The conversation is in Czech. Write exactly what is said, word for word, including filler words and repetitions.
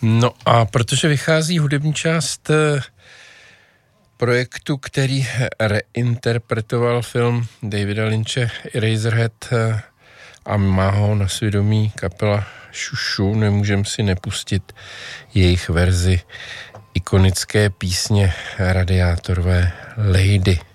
No a protože vychází hudební část projektu, který reinterpretoval film Davida Lynche Eraserhead a má ho na svědomí kapela Šušu, nemůžem si nepustit jejich verzi ikonické písně Radiátorové Lady.